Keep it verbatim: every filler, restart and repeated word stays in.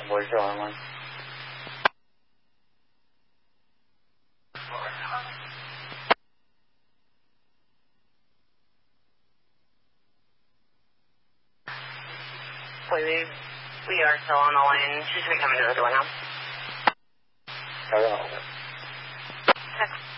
We're still on one. Wait, we, we are still on the line. She's going to come into the door now. I don't know. Text.